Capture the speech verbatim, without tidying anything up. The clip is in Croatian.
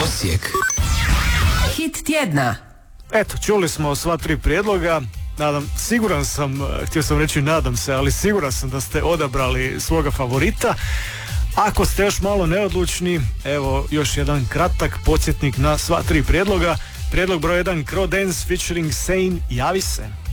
Osijek. Hit tjedna. Eto, čuli smo sva tri prijedloga. Nadam, siguran sam, htio sam reći nadam se, ali siguran sam da ste odabrali svoga favorita. Ako ste još malo neodlučni, evo još jedan kratak podsjetnik na sva tri prijedloga. Prijedlog broj jedan, Crow Dance featuring Sane, Javi se.